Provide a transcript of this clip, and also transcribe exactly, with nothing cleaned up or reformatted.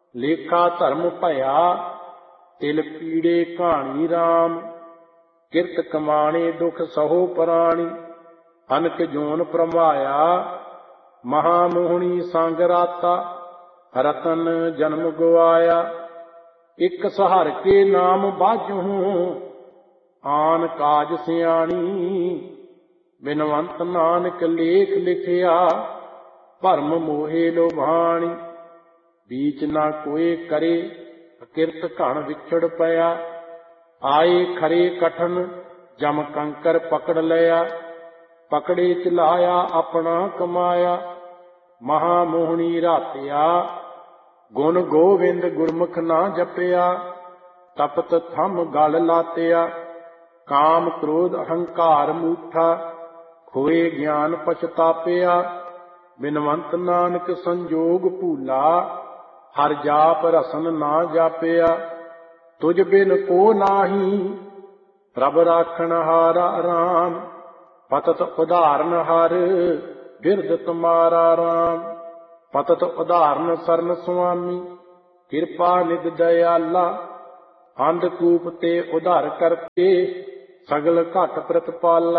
ਲੇਖਾ ਧਰਮ ਭਇਆ ਤਿਲ ਪੀੜੇ ਕਹਾਣੀ ਰਾਮ। ਕਿਰਤ ਕਮਾਣੇ ਦੁਖ ਸਹੋ ਪ੍ਰਾਣੀ ਅਨਕ ਜੋਨ ਭਰਮਾਇਆ। ਮਹਾਮੋਹਣੀ ਸੰਗ ਰਾਤਾ ਰਤਨ ਜਨਮ ਗਵਾਇਆ। ਇੱਕ ਸਹਰ ਕੇ ਨਾਮ ਬਾਝਹੁ ਆਨ ਕਾਜ ਸਿਆਣੀ। ਬਿਨਵੰਤ ਨਾਨਕ ਲੇਖ ਲਿਖਿਆ ਭਰਮ ਮੋਹੇ ਲੋਭਾਣੀ। ਬੀਚ ਨਾ ਕੋਏ ਕਰੇ ਅਕਿਰਤ ਘਣ ਵਿਛੜ ਪਿਆ। ਆਏ ਖਰੇ ਕਠਨ ਜਮ ਕੰਕਰ ਪਕੜ ਲਿਆ। ਪਕੜੇ ਚਲਾਇਆ ਆਪਣਾ ਕਮਾਇਆ। ਮਹਾਮੋਹਣੀ ਰਾਤਿਆ ਗੁਣ ਗੋਵਿੰਦ ਗੁਰਮੁਖ ਨਾ ਜਪਿਆ। ਤਪਤ ਥੰਮ ਗਲ ਲਾਤਿਆ। ਕਾਮ ਕ੍ਰੋਧ ਅਹੰਕਾਰ ਮੂਠਾ ਖੋਏ ਗਿਆਨ ਪਛਤਾਪਿਆ। ਬਿਨਵੰਤ ਨਾਨਕ ਸੰਜੋਗ ਭੂਲਾ ਹਰ ਜਾਪ ਰਸਨ ਨਾ ਜਾਪਿਆ। ਤੁਝ ਬਿਨ ਕੋ ਨਾਹੀ ਪ੍ਰਭ ਰਾਖਣ ਹਾਰਾ ਰਾਮ। ਪਤਤ ਉਦਾਹਰਨ ਹਰ ਬਿਰਧ ਤੁਮਾਰਾ ਰਾਮ। ਪਤਤ ਉਦਾਹਰਨ ਸਰਨ ਸੁਆਮੀ ਕਿਰਪਾ ਨਿਧ ਦਇਆਲਾ। ਅੰਧਕੂਪ ਤੇ ਉਧਾਰ ਕਰਤੇ ਸਗਲ ਘਟ ਪ੍ਰਤਪਾਲਾ।